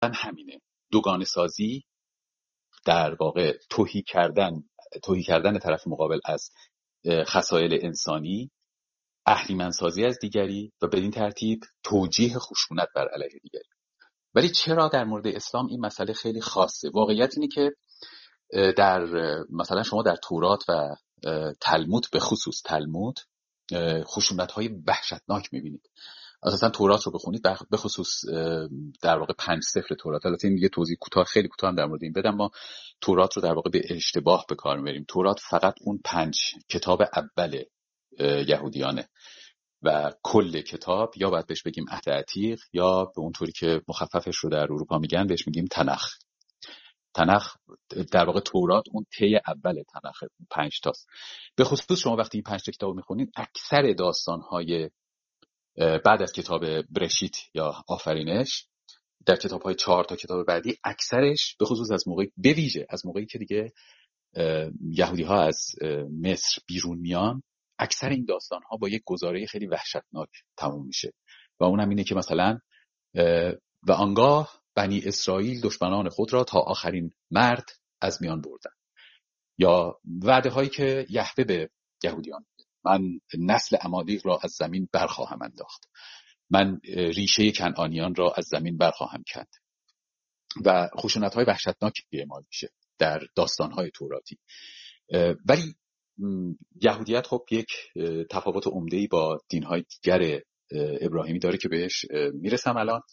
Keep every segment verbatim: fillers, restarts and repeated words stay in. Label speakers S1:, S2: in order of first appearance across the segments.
S1: همینه، دوگانه سازی، در واقع تهی کردن تهی کردن طرف مقابل از خصایل انسانی، اهریمن سازی از دیگری و بدین ترتیب توجیه خشونت بر علیه دیگری. ولی چرا در مورد اسلام این مسئله خیلی خاصه؟ واقعیت اینه که در مثلا شما در تورات و تلمود، به خصوص تلمود، خشونت‌های وحشتناک می‌بینید. اساسا تورات رو بخونید، به خصوص در واقع پنج سفر تورات. البته این یه توضیح کوتاه، خیلی کوتاه هم در مورد این بدم. ما تورات رو در واقع به اشتباه به کار می‌بریم. تورات فقط اون پنج کتاب اول یهودیانه و کل کتاب یا باید بهش بگیم عهد عتیق یا به اون طوری که مخففش رو در اروپا میگن بهش میگیم تنخ. تنخ در واقع تورات اون طی اول تنخ، پنج تاست. به خصوص شما وقتی این پنج تا کتاب میخونید، اکثر داستان‌های بعد از کتاب برشیت یا آفرینش، در کتاب‌های چهار تا کتاب بعدی، اکثرش به خصوص از موقعی به ویژه از موقعی که دیگه یهودی‌ها از مصر بیرون میان، اکثر این داستان‌ها با یک گزاره خیلی وحشتناک تموم میشه و اونم اینه که مثلا و آنگاه بنی اسرائیل دشمنان خود را تا آخرین مرد از میان بردن، یا وعده هایی که یهوه به یهودیان: من نسل عمالق را از زمین برخواهم انداخت، من ریشه کنعانیان را از زمین برخواهم کند، و خشونت های وحشتناکی اعمال میشه در داستان های توراتی. ولی یهودیت خب یک تفاوت عمده‌ای با دین های دیگر ابراهیمی داره که بهش میرسم الان.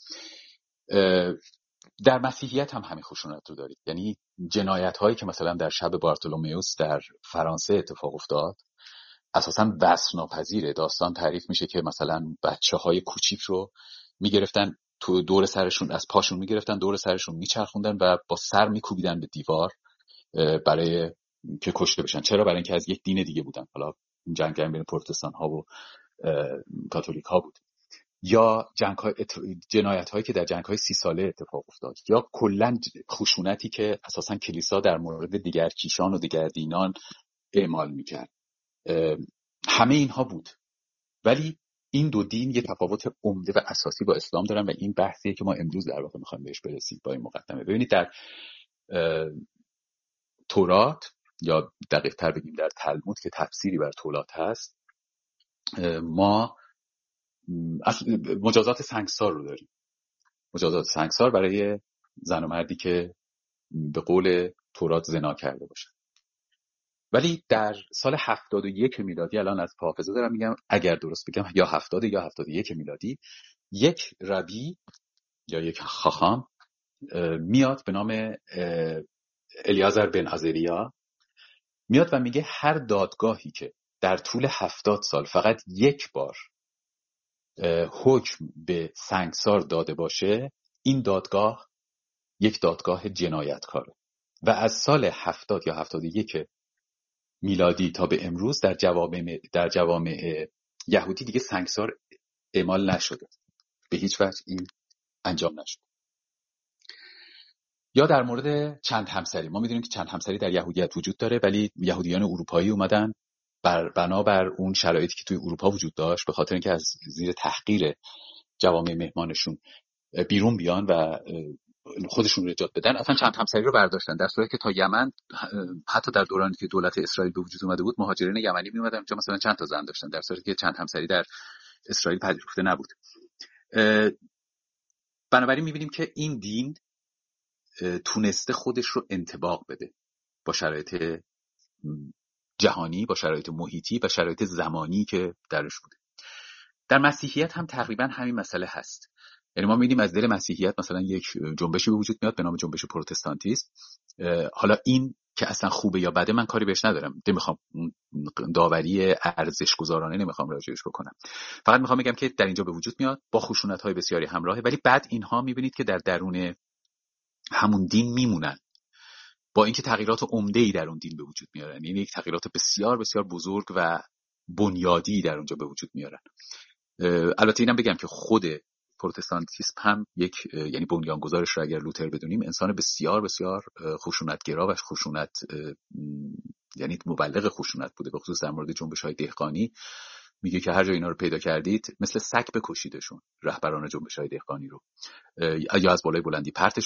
S1: در مسیحیت هم همین خشونت رو دارید. یعنی جنایت هایی که مثلا در شب بارتولومئوس در فرانسه اتفاق افتاد اساساً وصف ناپذیره. داستان تعریف میشه که مثلا بچه های کوچیک رو میگرفتن تو دور سرشون، از پاشون میگرفتن دور سرشون میچرخوندن و با سر میکوبیدن به دیوار برای که کشته بشن. چرا؟ برای اینکه از یک دین دیگه بودن. حالا جنگ بین پروتستان ها و کاتولیک ها بود. یا جنگ های جنایت هایی که در جنگ های سی ساله اتفاق افتاد، یا کلا خشونتی که اساسا کلیسا در مورد دیگر کیشان و دیگر دینان اعمال میکرد. همه اینها بود. ولی این دو دین یه تفاوت عمده و اساسی با اسلام دارن و این بحثیه که ما امروز در واقع میخوایم بهش برسیم با این مقدمه. ببینید در تورات، یا دقیق تر بگیم در تلمود که تفسیری بر تورات هست، ما مجازات سنگسار رو داریم. مجازات سنگسار برای زن و مردی که به قول تورات زنا کرده باشن. ولی در سال هفتاد و یک میلادی، الان از حافظه دارم میگم اگر درست بگم، یا هفتاد یا هفتاد و یک میلادی، یک ربی یا یک خاخام میاد به نام الیازر بن عزریا، میاد و میگه هر دادگاهی که در طول هفتاد سال فقط یک بار حکم به سنگسار داده باشه، این دادگاه یک دادگاه جنایتکاره. و از سال هفتاد یا هفتاد و یک میلادی تا به امروز در جوامع در جوامع یهودی دیگه سنگسار اعمال نشده، به هیچ وجه این انجام نشده. یا در مورد چند همسری، ما میدونیم که چند همسری در یهودیت وجود داره، ولی یهودیان اروپایی اومدن بر بنابر اون شرایطی که توی اروپا وجود داشت، به خاطر اینکه از زیر تحقیر جوامع مهمانشون بیرون بیان و خودشون رو نجات بدن، اصلا چند همسری رو برداشتن، در صورتی که تا یمن حتی در دورانی که دولت اسرائیل به وجود اومده بود، مهاجرین یمنی می اومدن اونجا مثلا چند تا زن داشتن، در صورتی که چند همسری در اسرائیل پذیرفته نبود. بنابراین می‌بینیم که این دین تونسته خودش رو انطباق بده با شرایط جهانی، با شرایط محیطی و شرایط زمانی که درش بوده. در مسیحیت هم تقریبا همین مسئله هست. یعنی ما می‌بینیم از دل مسیحیت مثلا یک جنبشی به وجود میاد به نام جنبش پروتستانتیسم. حالا این که اصلا خوبه یا بده من کاری بهش ندارم، نمیخوام داوری ارزش گذارانه نمیخوام راجعش بکنم، فقط میخوام بگم که در اینجا به وجود میاد با خشونت‌های بسیاری همراهه، ولی بعد اینها می‌بینید که در درون همون دین میمونن، با اینکه تغییرات عمده‌ای در اون دین به وجود میارن. یعنی یک تغییرات بسیار بسیار بزرگ و بنیادی در اونجا به وجود میارن. البته اینم بگم که خود پروتستانتیسم هم یک، یعنی بنیانگذارش رو اگر لوتر بدونیم، انسان بسیار بسیار خشونتگرا و خشونت، یعنی مبلغ خشونت بوده، به خصوص در مورد جنبش‌های دهقانی میگه که هر جا اینا رو پیدا کردید مثل سگ بکشیدشون، رهبران جنبش‌های دهقانی رو، یا از بالای بلندی پرتش